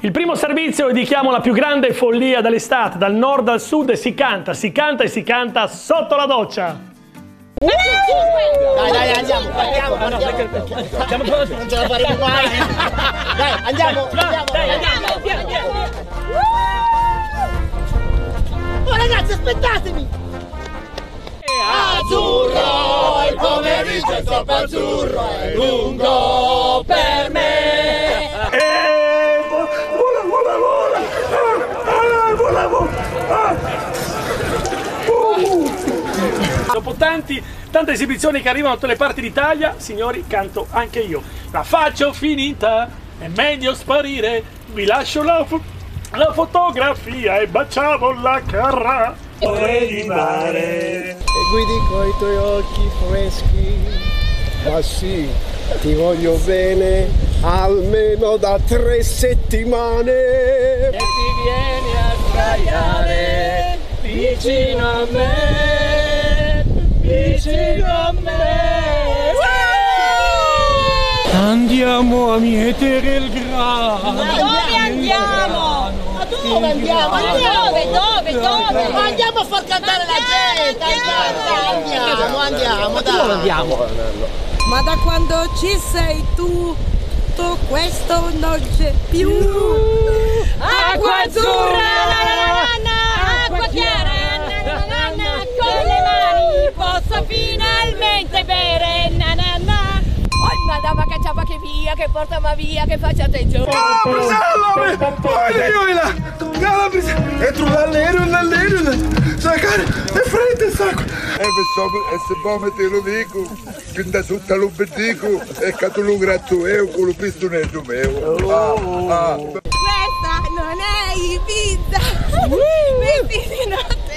Il primo servizio dedichiamo la più grande follia dell'estate, dal nord al sud, e si canta e si canta sotto la doccia. Dai, andiamo. Non ce la faremo mai. Dai, andiamo. Oh ragazzi, aspettatemi. Azzurro, il pomeriggio è troppo azzurro, è lungo per me. Dopo tante esibizioni che arrivano da tutte le parti d'Italia, signori, canto anche io. La faccio finita, è meglio sparire, vi lascio la fotografia e baciamo la carra. Di mare. E guidi coi tuoi occhi freschi, ma sì, ti voglio bene almeno da 3 settimane. E ti vieni a sdraiare vicino a me, Andiamo a mietere il grano. Dove andiamo? Ma dove andiamo? Dove? Andiamo a far cantare la gente. Andiamo, dai. Dove andiamo? Ma da quando ci sei tu, tutto questo non c'è più. Acqua azzurra, acqua chiara, con le mani posso finalmente bere. Madama che ciapa che via, che porta ma via, che faccia attenzione. Entro nell'aereo, sacare, è freddo, sacco. E se poi te lo dico, che da sotto lo bendico, e che tu lo grazie con lo pistonetto mio. Questa non è Ibiza, vestiti di notte